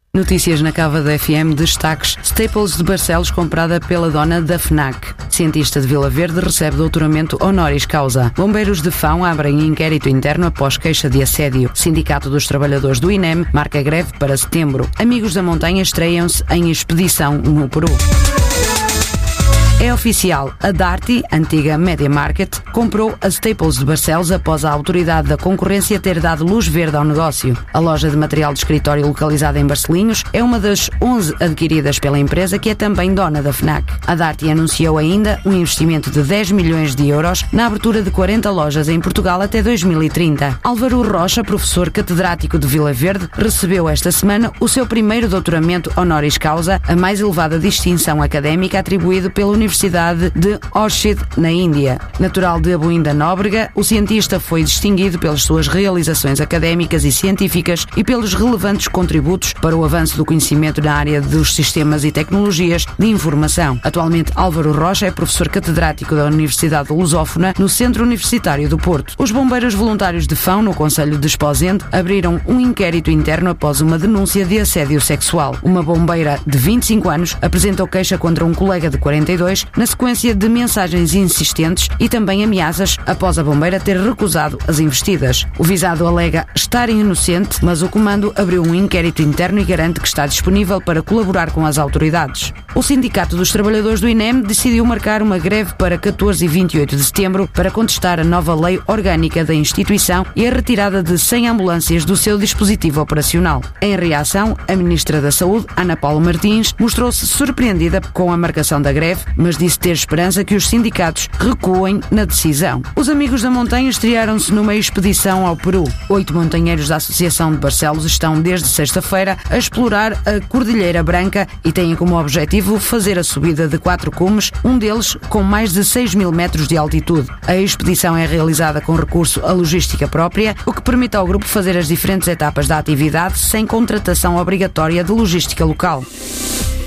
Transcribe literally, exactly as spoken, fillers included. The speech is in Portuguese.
Notícias na Cava da F M, destaques: Staples de Barcelos comprada pela dona da FNAC. Cientista de Vila Verde recebe doutoramento honoris causa. Bombeiros de Fão abrem inquérito interno após queixa de assédio. Sindicato dos Trabalhadores do I N E M marca greve para setembro. Amigos da Montanha estreiam-se em expedição no Peru. É oficial, a Darty, antiga Media Market, comprou a Staples de Barcelos após a autoridade da concorrência ter dado luz verde ao negócio. A loja de material de escritório localizada em Barcelinhos é uma das onze adquiridas pela empresa, que é também dona da FNAC. A Darty anunciou ainda um investimento de dez milhões de euros na abertura de quarenta lojas em Portugal até dois mil e trinta. Álvaro Rocha, professor catedrático de Vila Verde, recebeu esta semana o seu primeiro doutoramento honoris causa, a mais elevada distinção académica atribuído pela Universidade Universidade de Orchid, na Índia. Natural de Abuinda Nóbrega, o cientista foi distinguido pelas suas realizações académicas e científicas e pelos relevantes contributos para o avanço do conhecimento na área dos sistemas e tecnologias de informação. Atualmente, Álvaro Rocha é professor catedrático da Universidade Lusófona no Centro Universitário do Porto. Os bombeiros voluntários de Fão, no concelho de Esposende, abriram um inquérito interno após uma denúncia de assédio sexual. Uma bombeira de vinte e cinco anos apresentou queixa contra um colega de quarenta e dois na sequência de mensagens insistentes e também ameaças após a bombeira ter recusado as investidas. O visado alega estar inocente, mas o comando abriu um inquérito interno e garante que está disponível para colaborar com as autoridades. O Sindicato dos Trabalhadores do I N E M decidiu marcar uma greve para catorze e vinte e oito de setembro para contestar a nova lei orgânica da instituição e a retirada de cem ambulâncias do seu dispositivo operacional. Em reação, a Ministra da Saúde, Ana Paula Martins, mostrou-se surpreendida com a marcação da greve, mas disse ter esperança que os sindicatos recuem na decisão. Os Amigos da Montanha estrearam-se numa expedição ao Peru. Oito montanheiros da Associação de Barcelos estão desde sexta-feira a explorar a Cordilheira Branca e têm como objetivo fazer a subida de quatro cumes, um deles com mais de seis mil metros de altitude. A expedição é realizada com recurso à logística própria, o que permite ao grupo fazer as diferentes etapas da atividade sem contratação obrigatória de logística local.